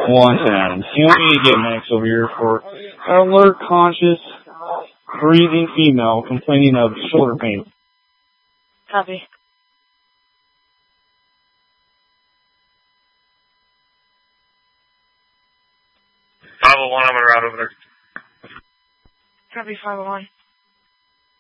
110. You want me to get Max over here for alert, conscious, breathing female complaining of shoulder pain. Copy. 501, I'm gonna route over there. Copy 501.